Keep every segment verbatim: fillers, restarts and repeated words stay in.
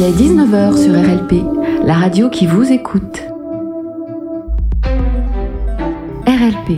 est dix-neuf heures sur R L P, la radio qui vous écoute. R L P.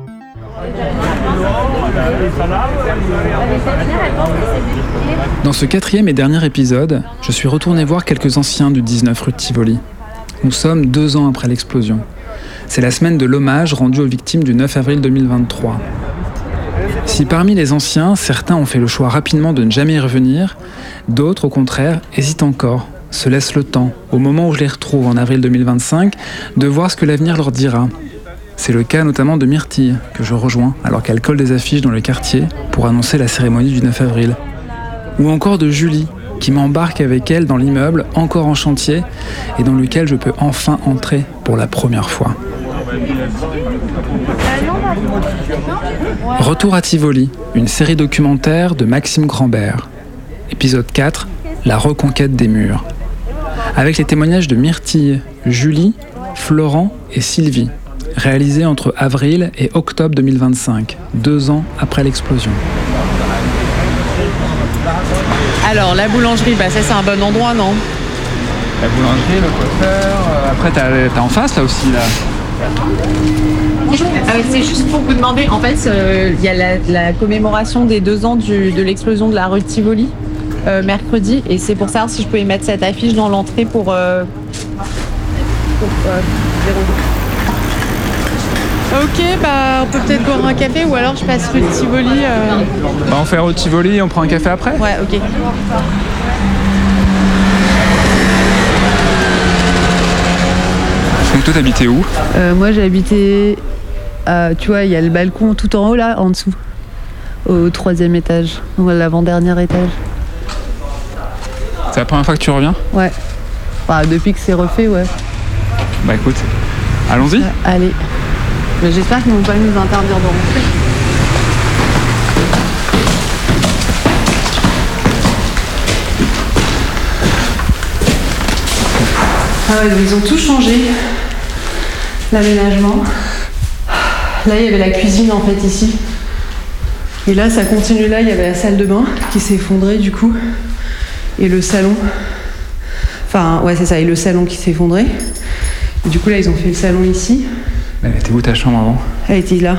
Dans ce quatrième et dernier épisode, je suis retourné voir quelques anciens du dix-neuf rue de Tivoli. Nous sommes deux ans après l'explosion. C'est la semaine de l'hommage rendu aux victimes du neuf avril deux mille vingt-trois. Si parmi les anciens, certains ont fait le choix rapidement de ne jamais y revenir, d'autres, au contraire, hésitent encore, se laissent le temps, au moment où je les retrouve en avril deux mille vingt-cinq, de voir ce que l'avenir leur dira. C'est le cas notamment de Myrtille, que je rejoins alors qu'elle colle des affiches dans le quartier pour annoncer la cérémonie du neuf avril. Ou encore de Julie, qui m'embarque avec elle dans l'immeuble encore en chantier et dans lequel je peux enfin entrer pour la première fois. Retour à Tivoli, une série documentaire de Maxime Grambert. Épisode quatre, la reconquête des murs. Avec les témoignages de Myrtille, Julie, Florent et Sylvie, réalisés entre avril et octobre deux mille vingt-cinq, deux ans après l'explosion. Alors, la boulangerie, bah ça c'est un bon endroit, non? La boulangerie, le coiffeur, euh, après t'as, t'as en face là aussi là. Bonjour, ah, c'est juste pour vous demander, en fait, il euh, y a la, la commémoration des deux ans du, de l'explosion de la rue de Tivoli, euh, mercredi, et c'est pour savoir si je pouvais mettre cette affiche dans l'entrée pour... Euh, pour euh, Ok, bah on peut peut-être boire un café ou alors je passe rue de Tivoli. Euh... Bah on fait rue de Tivoli et on prend un café après? Ouais, ok. Donc toi t'habitais où? euh, Moi j'ai habité, euh, tu vois, il y a le balcon tout en haut là, en dessous, au troisième étage, ou à l'avant-dernier étage. C'est la première fois que tu reviens? Ouais, enfin, depuis que c'est refait, ouais. Bah écoute, allons-y. Ouais, allez. Mais j'espère qu'ils ne vont pas nous interdire de rentrer. Ah ouais, ils ont tout changé. L'aménagement. Là, il y avait la cuisine en fait ici. Et là, ça continue là, il y avait la salle de bain qui s'est effondrée du coup. Et le salon. Enfin, ouais, c'est ça, et le salon qui s'est effondré. Et du coup, là, ils ont fait le salon ici. Elle était où ta chambre avant? Elle était là.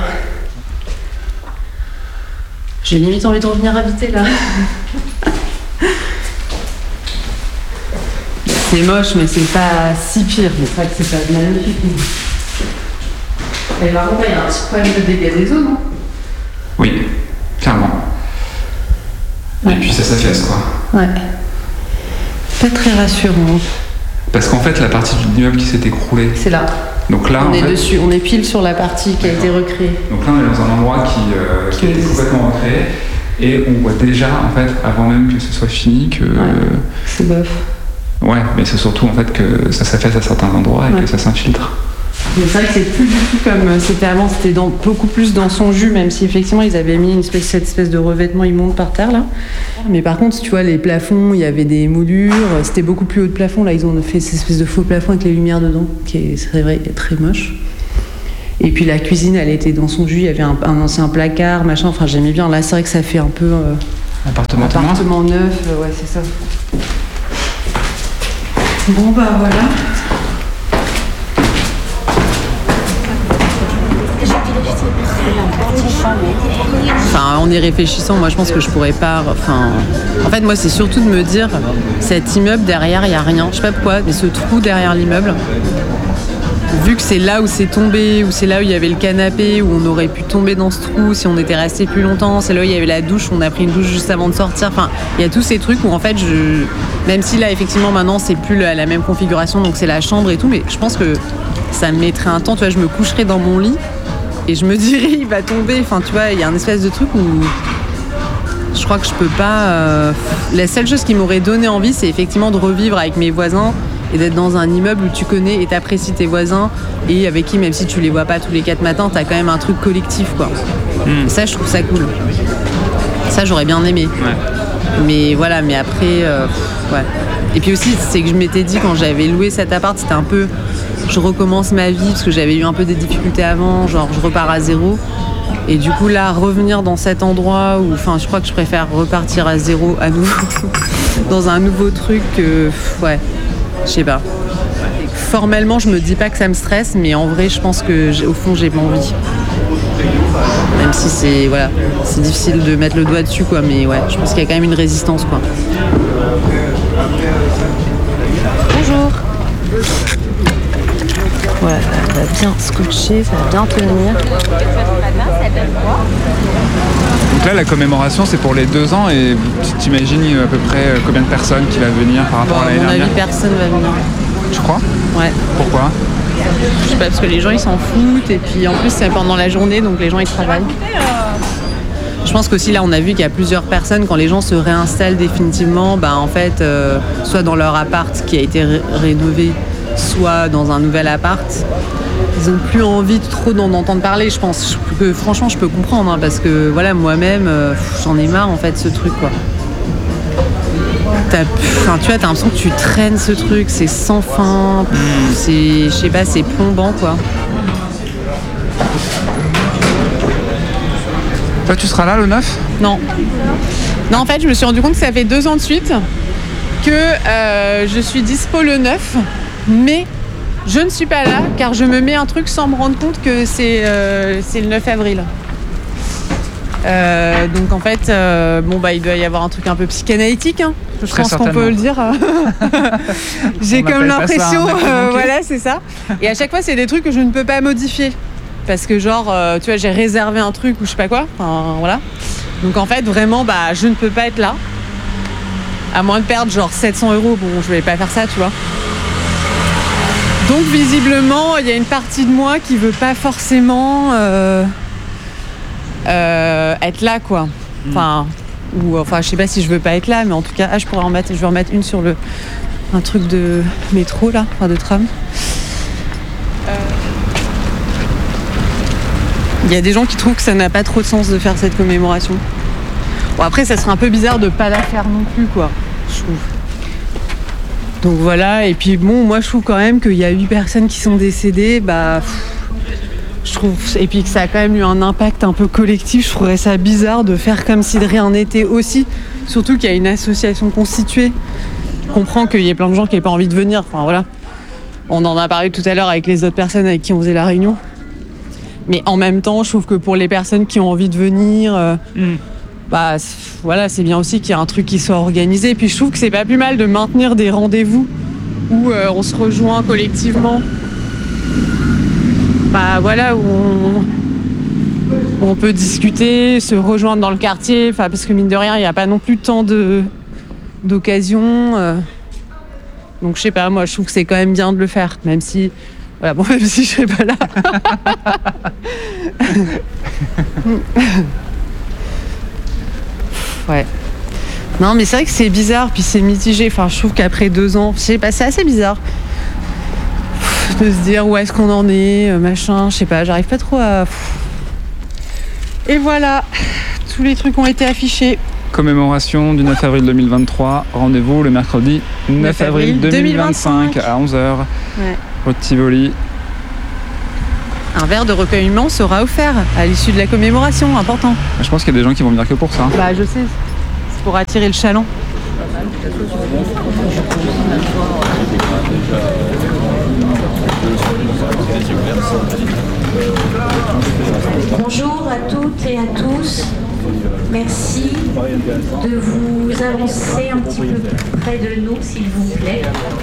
J'ai limite envie de revenir habiter là. C'est moche, mais c'est pas si pire. Mais c'est vrai que c'est pas magnifique. Et par contre, il y a un petit problème de dégâts des eaux, non? Oui, clairement. Ouais. Et puis ça s'affaisse quoi. Ouais. Pas très rassurant. Parce qu'en fait, la partie de l'immeuble qui s'est écroulée. C'est là. Donc là, on en est fait, dessus, on est pile sur la partie qui a été recréée. Donc là, on est dans un endroit qui, euh, qui a été complètement recréé. Et on voit déjà, en fait, avant même que ce soit fini, que... Ouais, c'est bof. Ouais, mais c'est surtout, en fait, que ça s'affaisse à certains endroits et ouais. que ça s'infiltre. Mais c'est vrai que c'est plus du tout comme c'était avant, c'était dans, beaucoup plus dans son jus, même si effectivement ils avaient mis une espèce, cette espèce de revêtement immonde par terre là. Mais par contre, tu vois, les plafonds, il y avait des moulures, c'était beaucoup plus haut de plafond. Là, ils ont fait cette espèce de faux plafond avec les lumières dedans, qui est, c'est vrai, très moche. Et puis la cuisine, elle était dans son jus, il y avait un, un ancien placard, machin, enfin j'aimais bien. Là, c'est vrai que ça fait un peu... Euh, appartement, appartement neuf, euh, ouais, c'est ça. Bon, bah voilà. Enfin, en y réfléchissant, moi je pense que je pourrais pas. Enfin, en fait, moi c'est surtout de me dire, cet immeuble derrière, il y a rien. Je sais pas pourquoi, mais ce trou derrière l'immeuble, vu que c'est là où c'est tombé, où c'est là où il y avait le canapé, où on aurait pu tomber dans ce trou si on était resté plus longtemps, c'est là où il y avait la douche, où on a pris une douche juste avant de sortir. Enfin, il y a tous ces trucs où en fait, je, même si là effectivement maintenant c'est plus la, la même configuration, donc c'est la chambre et tout, mais je pense que ça me mettrait un temps. Tu vois, je me coucherais dans mon lit. Et je me dirais, il va tomber. Enfin, tu vois, il y a un espèce de truc où je crois que je peux pas. Euh... La seule chose qui m'aurait donné envie, c'est effectivement de revivre avec mes voisins et d'être dans un immeuble où tu connais et t'apprécies tes voisins et avec qui, même si tu les vois pas tous les quatre matins, t'as quand même un truc collectif, quoi. Mmh. Ça, je trouve ça cool. Ça, j'aurais bien aimé. Ouais. Mais voilà, mais après, euh, ouais. Et puis aussi, c'est que je m'étais dit quand j'avais loué cet appart, c'était un peu. Je recommence ma vie parce que j'avais eu un peu des difficultés avant, genre je repars à zéro. Et du coup, là, revenir dans cet endroit où, enfin, je crois que je préfère repartir à zéro à nouveau, dans un nouveau truc, euh, ouais, je sais pas. Formellement, je me dis pas que ça me stresse, mais en vrai, je pense que, au fond, j'ai pas envie. Même si c'est, voilà, c'est difficile de mettre le doigt dessus, quoi, mais ouais, je pense qu'il y a quand même une résistance, quoi. Bonjour. Voilà, ça va bien scotcher, ça va bien tenir. Donc là, la commémoration, c'est pour les deux ans et tu t'imagines à peu près combien de personnes qui va venir par rapport Bon, à l'année dernière ? À mon avis, personne va venir. Tu crois ? Ouais. Pourquoi ? Je sais pas, parce que les gens ils s'en foutent et puis en plus c'est pendant la journée donc les gens ils travaillent. Je pense qu'aussi là on a vu qu'il y a plusieurs personnes quand les gens se réinstallent définitivement, bah en fait euh, soit dans leur appart qui a été ré- rénové, soit dans un nouvel appart, ils ont plus envie de trop d'en entendre parler. Je pense que franchement je peux comprendre hein, parce que voilà moi-même euh, j'en ai marre en fait ce truc quoi. T'as, enfin, tu vois, t'as l'impression que tu traînes ce truc, c'est sans fin, c'est, je sais pas, c'est plombant quoi. Toi, tu seras là le neuf ? Non. Non, en fait, je me suis rendu compte que ça fait deux ans de suite que euh, je suis dispo le neuf, mais je ne suis pas là car je me mets un truc sans me rendre compte que c'est, euh, c'est le neuf avril. Euh, donc en fait, euh, bon bah il doit y avoir un truc un peu psychanalytique, hein. Je Très pense qu'on peut le dire. J'ai comme l'impression, euh, voilà, c'est ça. Et à chaque fois, c'est des trucs que je ne peux pas modifier parce que genre, euh, tu vois, j'ai réservé un truc ou je sais pas quoi. Enfin voilà. Donc en fait, vraiment, bah je ne peux pas être là. À moins de perdre genre sept cents euros, bon, je vais pas faire ça, tu vois. Donc visiblement, il y a une partie de moi qui veut pas forcément. Euh, Euh, être là quoi, enfin ou enfin je sais pas si je veux pas être là mais en tout cas ah, je pourrais en mettre, je vais en mettre une sur le un truc de métro là, enfin de tram. Il euh... y a des gens qui trouvent que ça n'a pas trop de sens de faire cette commémoration. Bon après ça serait un peu bizarre de pas la faire non plus quoi, je trouve. Donc voilà, et puis bon moi je trouve quand même qu'il y a huit personnes qui sont décédées, bah pff, je trouve, et puis que ça a quand même eu un impact un peu collectif, je trouverais ça bizarre de faire comme si de rien n'était aussi, surtout qu'il y a une association constituée. Je comprends qu'il y ait plein de gens qui n'aient pas envie de venir, enfin voilà. On en a parlé tout à l'heure avec les autres personnes avec qui on faisait la réunion. Mais en même temps, je trouve que pour les personnes qui ont envie de venir, euh, mm. bah c'est, voilà, c'est bien aussi qu'il y ait un truc qui soit organisé. Et puis je trouve que c'est pas plus mal de maintenir des rendez-vous où euh, on se rejoint collectivement. Bah voilà, où on, où on peut discuter, se rejoindre dans le quartier, enfin parce que mine de rien, il n'y a pas non plus tant de, d'occasions. Euh. Donc je sais pas, moi je trouve que c'est quand même bien de le faire, même si, voilà, bon, même si je serais pas là. Ouais. Non mais c'est vrai que c'est bizarre, puis c'est mitigé. Enfin, je trouve qu'après deux ans, je sais pas, c'est assez bizarre. De se dire où est-ce qu'on en est, machin, je sais pas, j'arrive pas trop à... Et voilà, tous les trucs ont été affichés. Commémoration du neuf avril deux mille vingt-trois, rendez-vous le mercredi neuf avril deux mille vingt-cinq à onze heures, ouais. Au Tivoli. Un verre de recueillement sera offert à l'issue de la commémoration, important. Je pense qu'il y a des gens qui vont venir que pour ça. Bah je sais, c'est pour attirer le chaland. Bonjour à toutes et à tous. Merci de vous avancer un petit peu plus près de nous, s'il vous plaît.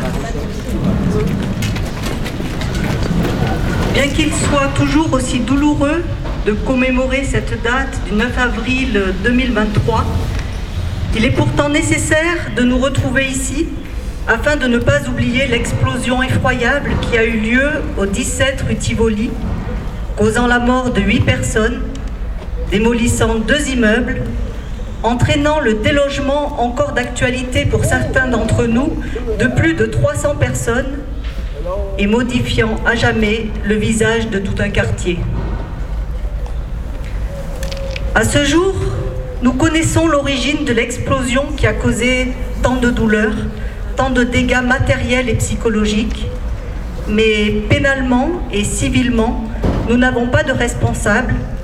Bien qu'il soit toujours aussi douloureux de commémorer cette date du neuf avril deux mille vingt-trois, il est pourtant nécessaire de nous retrouver ici afin de ne pas oublier l'explosion effroyable qui a eu lieu au dix-sept rue Tivoli, causant la mort de huit personnes, démolissant deux immeubles, entraînant le délogement encore d'actualité pour certains d'entre nous de plus de trois cents personnes et modifiant à jamais le visage de tout un quartier. À ce jour, nous connaissons l'origine de l'explosion qui a causé tant de douleurs, tant de dégâts matériels et psychologiques, mais pénalement et civilement, nous n'avons pas de responsable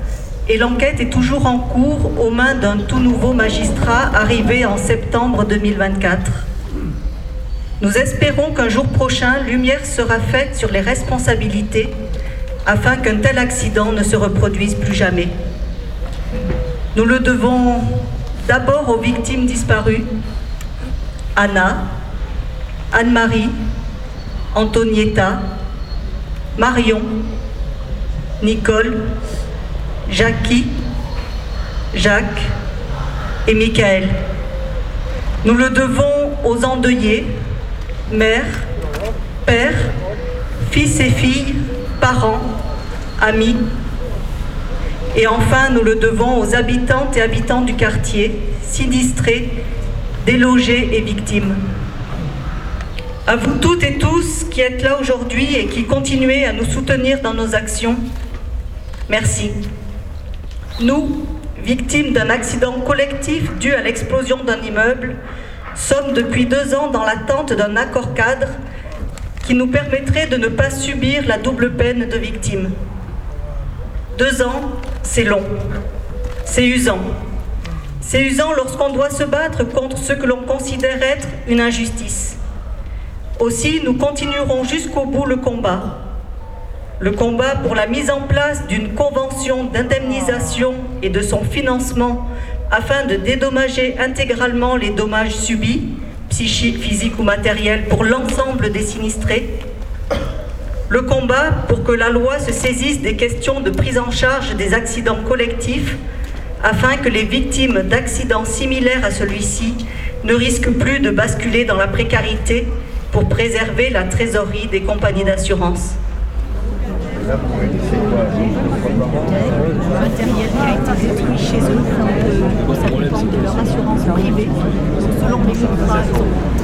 et l'enquête est toujours en cours aux mains d'un tout nouveau magistrat arrivé en septembre deux mille vingt-quatre. Nous espérons qu'un jour prochain, lumière sera faite sur les responsabilités afin qu'un tel accident ne se reproduise plus jamais. Nous le devons d'abord aux victimes disparues, Anna, Anne-Marie, Antonietta, Marion, Nicole, Jackie, Jacques et Michael. Nous le devons aux endeuillés, mères, pères, fils et filles, parents, amis. Et enfin, nous le devons aux habitantes et habitants du quartier, sinistrés, délogés et victimes. À vous toutes et tous qui êtes là aujourd'hui et qui continuez à nous soutenir dans nos actions, merci. Nous, victimes d'un accident collectif dû à l'explosion d'un immeuble, sommes depuis deux ans dans l'attente d'un accord cadre qui nous permettrait de ne pas subir la double peine de victime. Deux ans, c'est long, c'est usant. C'est usant lorsqu'on doit se battre contre ce que l'on considère être une injustice. Aussi, nous continuerons jusqu'au bout le combat. Le combat pour la mise en place d'une convention d'indemnisation et de son financement afin de dédommager intégralement les dommages subis, psychiques, physiques ou matériels, pour l'ensemble des sinistrés. Le combat pour que la loi se saisisse des questions de prise en charge des accidents collectifs afin que les victimes d'accidents similaires à celui-ci ne risquent plus de basculer dans la précarité pour préserver la trésorerie des compagnies d'assurance. Le matériel qui a été détruit chez eux, ça dépend de leur assurance privée. Selon les contrats, ils ont